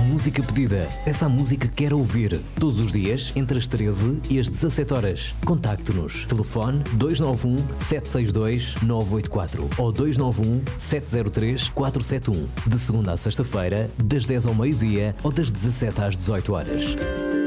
música pedida. Peça a música que quer ouvir. Todos os dias, entre as 13 e as 17 horas. Contacte-nos. Telefone 291 762 984 ou 291 703 471. De segunda à sexta-feira, das 10 ao meio-dia ou das 17 às 18 horas.